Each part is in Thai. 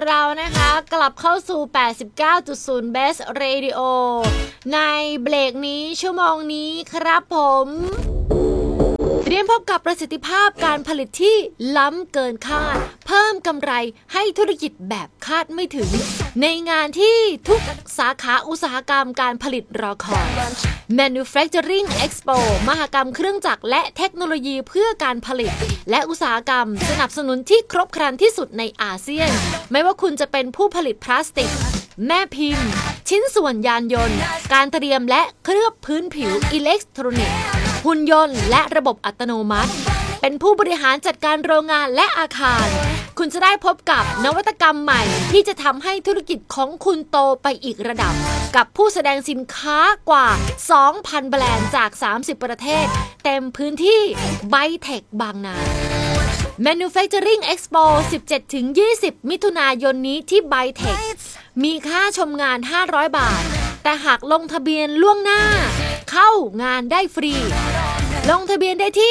เรานะคะกลับเข้าสู่ 89.0 Best Radio ในเบรกนี้ชั่วโมงนี้ครับผมเตรียมพบกับประสิทธิภาพการผลิตที่ล้ำเกินคาดเพิ่มกำไรให้ธุรกิจแบบคาดไม่ถึงในงานที่ทุกสาขาอุตสาหกรรมการผลิตรอคอย Manufacturing Expo มหกรรมเครื่องจักรและเทคโนโลยีเพื่อการผลิตและอุตสาหกรรมสนับสนุนที่ครบครันที่สุดในอาเซียนไม่ว่าคุณจะเป็นผู้ผลิตพลาสติกแม่พิมพ์ชิ้นส่วนยานยนต์การเตรียมและเคลือบพื้นผิวอิเล็กทรอนิกส์หุ่นยนต์และระบบอัตโนมัติเป็นผู้บริหารจัดการโรงงานและอาคารคุณจะได้พบกับนวัตกรรมใหม่ที่จะทำให้ธุรกิจของคุณโตไปอีกระดับกับผู้แสดงสินค้ากว่า 2,000 แบรนด์จาก 30 ประเทศเต็มพื้นที่ไบเทคบางนา Manufacturing Expo 17-20 มิถุนายนนี้ที่ไบเทคมีค่าชมงาน500 บาทแต่หากลงทะเบียนล่วงหน้าเข้างานได้ฟรีลงทะเบียนได้ที่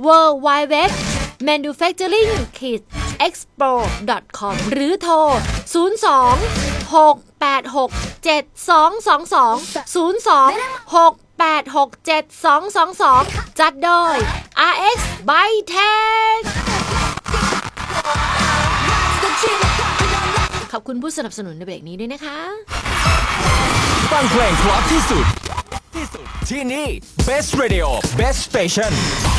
www.manufacturing-expo.com หรือโทร 02-686-7222 จัดโดย RX by Tech ขอบคุณผู้สนับสนุนในเบรกนี้ด้วยนะคะฟังเพลงเพราะที่สุดที่นี่ Best Radio Best Station